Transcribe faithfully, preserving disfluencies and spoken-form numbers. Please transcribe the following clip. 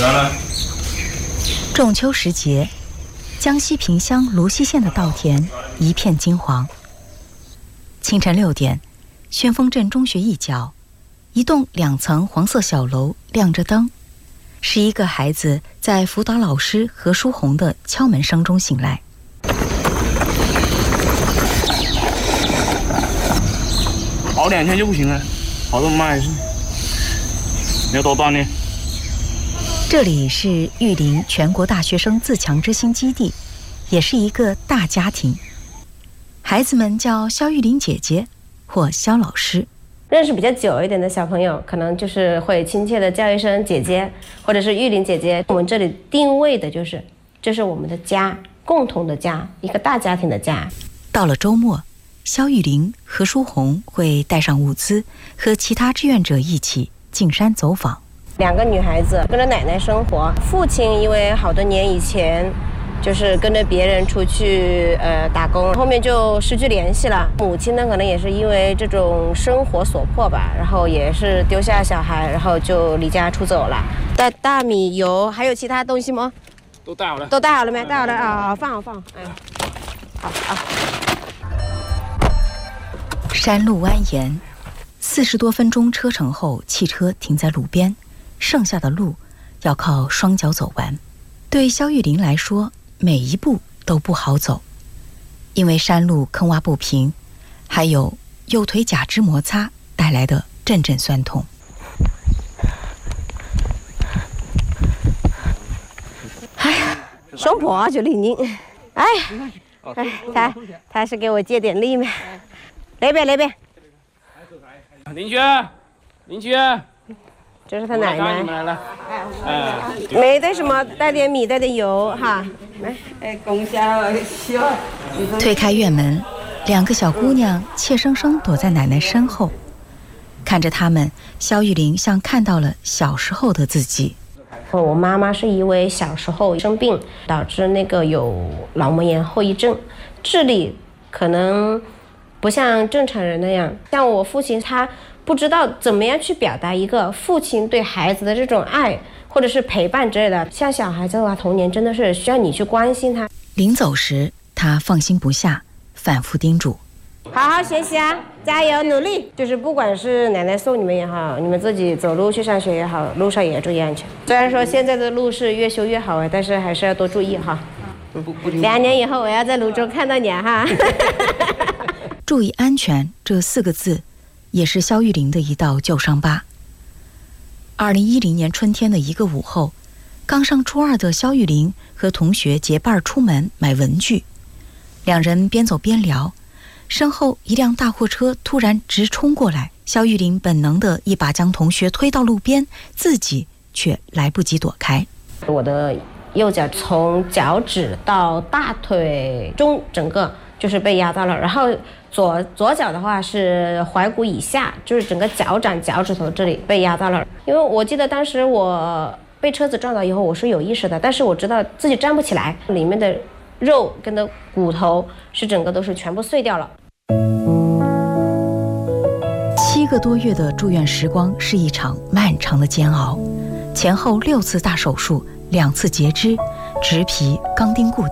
来了。 仲秋时节，江西萍乡芦溪县的稻田一片金黄。清晨六点，旋风镇中学一角，一栋两层黄色小楼亮着灯，是一个孩子在辅导老师何书红的敲门声中醒来。 熬两天就不行了，好这么慢还是？你要多锻炼。 这里是玉林全国大学生自强之星基地，也是一个大家庭。孩子们叫肖玉林姐姐或肖老师。 认识比较久一点的小朋友，可能就是会亲切的叫一声姐姐，或者是玉林姐姐。我们这里定位的就是，这是我们的家，共同的家，一个大家庭的家。 到了周末，肖玉林、何书红会带上物资，和其他志愿者一起进山走访。 两个女孩子跟着奶奶生活，父亲因为好多年以前就是跟着别人出去呃打工，后面就失去联系了。母亲呢，可能也是因为这种生活所迫吧，然后也是丢下小孩，然后就离家出走了。带大米、油，还有其他东西吗？ 都带好了。 都带好了没？带好了啊，放好放。哎，好啊。 山路蜿蜒，四十多分钟车程后，汽车停在路边，剩下的路要靠双脚走完。对肖玉林来说，每一步都不好走，因为山路坑洼不平，还有右腿假肢摩擦带来的阵阵酸痛。 哎呀，胸脯啊就力拧，哎，哎，他他是给我借点力嘛。那边那边， 邻居，邻居， 这是他奶奶。 你们来了，哎， 没带什么，带点米，带点油哈。 来，哎，公下小。 推开院门，两个小姑娘怯生生躲在奶奶身后，看着他们，肖玉林像看到了小时候的自己。 我妈妈是因为小时候生病，导致那个有脑膜炎后遗症，智力可能不像正常人那样。像我父亲，他不知道怎么样去表达一个父亲对孩子的这种爱，或者是陪伴之类的。像小孩子的话，童年真的是需要你去关心他。 临走时，他放心不下，反复叮嘱： 好好学习啊，加油努力。就是不管是奶奶送你们也好，你们自己走路去上学也好，路上也要注意安全。虽然说现在的路是越修越好啊，但是还是要多注意哈。嗯，两年以后我要在泸州看到你哈。 注意安全这四个字，也是肖玉林的一道旧伤疤。二零一零年春天的一个午后，刚上初二的肖玉林和同学结伴出门买文具，两人边走边聊，身后一辆大货车突然直冲过来，肖玉林本能的一把将同学推到路边，自己却来不及躲开。 我的右脚从脚趾到大腿中整个就是被压到了，然后左左脚的话是踝骨以下，就是整个脚掌脚趾头这里被压到了。因为我记得当时我被车子撞到以后，我是有意识的，但是我知道自己站不起来，里面的肉跟的骨头是整个都是全部碎掉了。 七个多月的住院时光是一场漫长的煎熬，前后六次大手术，两次截肢，植皮、钢钉固